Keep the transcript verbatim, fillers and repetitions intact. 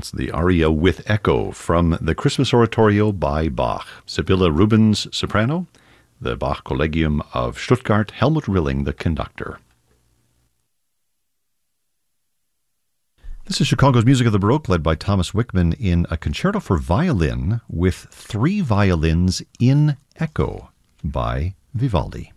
That's the aria with echo from the Christmas Oratorio by Bach. Sibylla Rubens, soprano. The Bach Collegium of Stuttgart, Helmut Rilling, the conductor. This is Chicago's Music of the Baroque, led by Thomas Wickman in a concerto for violin with three violins in echo by Vivaldi.